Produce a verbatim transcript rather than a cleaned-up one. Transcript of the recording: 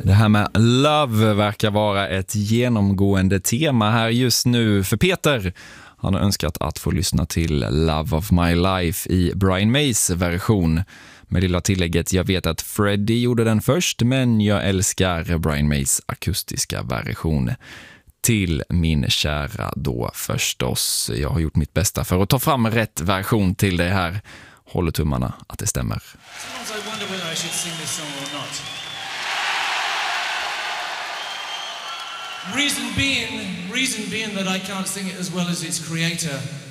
Det här med love verkar vara ett genomgående tema här just nu för Peter. Han har önskat att få lyssna till Love of My Life i Brian Mays version. Med lilla tillägget, jag vet att Freddie gjorde den först, men jag älskar Brian Mays akustiska version. Till min kära då förstås. Jag har gjort mitt bästa för att ta fram rätt version till det här. Håller tummarna att det stämmer. Reason being, reason being that I can't sing it as well as its creator.